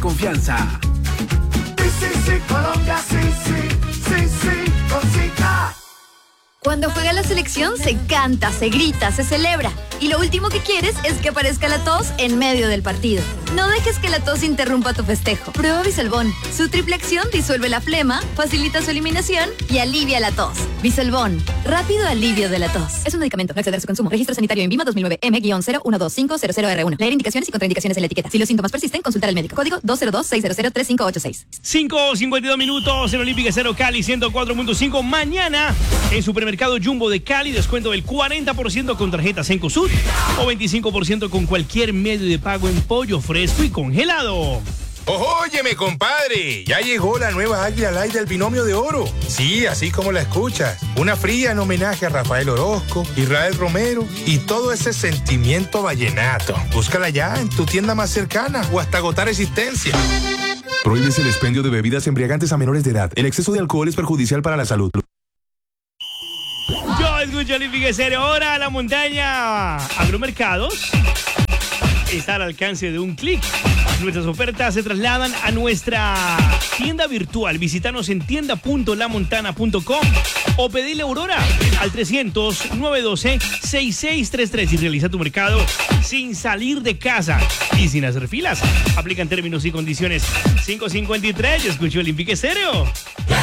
confianza. Sí, Colombia, sí, cosita. Cuando juega la selección se canta, se grita, se celebra. Y lo último que quieres es que aparezca la tos en medio del partido. No dejes que la tos interrumpa tu festejo. Prueba Bisolbón. Su triple acción disuelve la flema, facilita su eliminación y alivia la tos. Bisolbón. Rápido alivio de la tos. Es un medicamento. No exceder su consumo. Registro sanitario en INVIMA 2009 M-012500R1. Leer indicaciones y contraindicaciones en la etiqueta. Si los síntomas persisten, consultar al médico. Código 202-600-3586. 5:52 minutos en Olímpica 0 Cali 104.5. Mañana en Supermercado Jumbo de Cali, descuento del 40% con tarjetas Cencosud o 25% con cualquier medio de pago en pollo fresco y congelado. Óyeme, compadre, ya llegó la nueva Águila Light del Binomio de Oro. Sí, así como la escuchas. Una fría en homenaje a Rafael Orozco, Israel Romero y todo ese sentimiento vallenato. Búscala ya en tu tienda más cercana o hasta agotar existencia. Prohíbes el expendio de bebidas embriagantes a menores de edad. El exceso de alcohol es perjudicial para la salud. Yo escucho Olímpica Estéreo. Ahora la montaña. Agromercados está al alcance de un clic. Nuestras ofertas se trasladan a nuestra tienda virtual. Visítanos en tienda.lamontana.com o pedile Aurora al 300-912-6633 y realiza tu mercado sin salir de casa y sin hacer filas. Aplican términos y condiciones. 553, yo escucho Olímpica Estéreo.